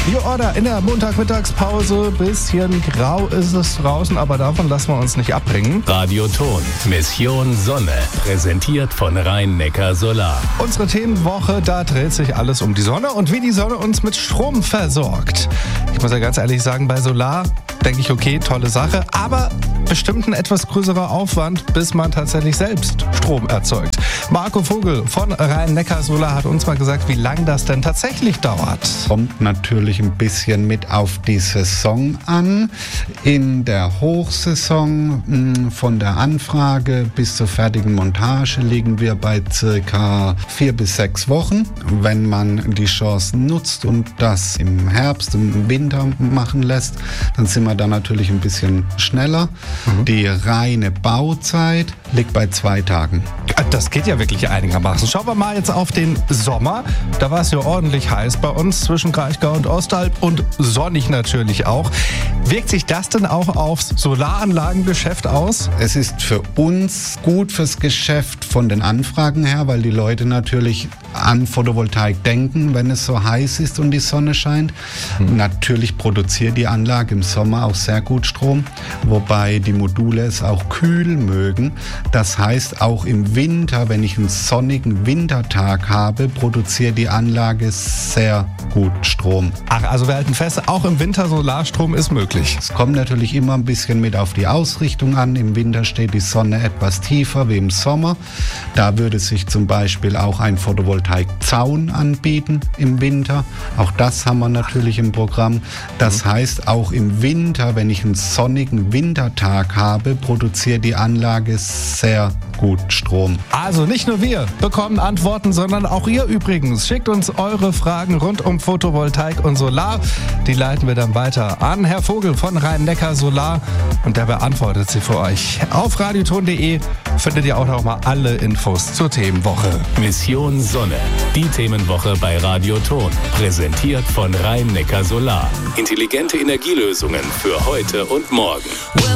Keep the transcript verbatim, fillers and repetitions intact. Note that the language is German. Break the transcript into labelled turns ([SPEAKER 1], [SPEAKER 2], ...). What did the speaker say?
[SPEAKER 1] New Order in der Montagmittagspause. Bisschen grau ist es draußen, aber davon lassen wir uns nicht abbringen.
[SPEAKER 2] Radioton, Mission Sonne, präsentiert von Rhein-Neckar Solar.
[SPEAKER 1] Unsere Themenwoche, da dreht sich alles um die Sonne und wie die Sonne uns mit Strom versorgt. Ich muss ja ganz ehrlich sagen, bei Solar denke ich, okay, tolle Sache, aber bestimmt ein etwas größerer Aufwand, bis man tatsächlich selbst Strom erzeugt. Marco Vogel von Rhein-Neckar Solar hat uns mal gesagt, wie lange das denn tatsächlich dauert.
[SPEAKER 3] Kommt natürlich ein bisschen mit auf die Saison an. In der Hochsaison mh, von der Anfrage bis zur fertigen Montage liegen wir bei circa vier bis sechs Wochen. Wenn man die Chancen nutzt und das im Herbst und im Winter machen lässt, dann sind wir da natürlich ein bisschen schneller. Mhm. Die reine Bauzeit liegt bei zwei Tagen.
[SPEAKER 1] Das geht ja wirklich einigermaßen. Schauen wir mal jetzt auf den Sommer. Da war es ja ordentlich heiß bei uns zwischen Kraichgau und Ostalb und sonnig natürlich auch. Wirkt sich das denn auch aufs Solaranlagengeschäft aus?
[SPEAKER 3] Es ist für uns gut fürs Geschäft von den Anfragen her, weil die Leute natürlich an Photovoltaik denken, wenn es so heiß ist und die Sonne scheint. Hm. Natürlich produziert die Anlage im Sommer auch sehr gut Strom, wobei die Module es auch kühl mögen. Das heißt, auch im Winter, wenn ich einen sonnigen Wintertag habe, produziert die Anlage sehr gut Strom.
[SPEAKER 1] Ach, also wir halten fest, auch im Winter Solarstrom ist möglich.
[SPEAKER 3] Es kommt natürlich immer ein bisschen mit auf die Ausrichtung an. Im Winter steht die Sonne etwas tiefer wie im Sommer. Da würde sich zum Beispiel auch ein Photovoltaik-Zaun anbieten im Winter. Auch das haben wir natürlich im Programm. Das mhm. heißt, auch im Winter, wenn ich einen sonnigen Wintertag habe, produziert die Anlage sehr gut Strom.
[SPEAKER 1] Also nicht nur wir bekommen Antworten, sondern auch ihr übrigens. Schickt uns eure Fragen rund um Photovoltaik und Solar. Die leiten wir dann weiter an Herr Vogel von Rhein-Neckar Solar und der beantwortet sie für euch. Auf radioton punkt de findet ihr auch noch mal alle Infos zur Themenwoche.
[SPEAKER 2] Mission Sonne, die Themenwoche bei Radioton, präsentiert von Rhein-Neckar Solar. Intelligente Energielösungen für heute und morgen.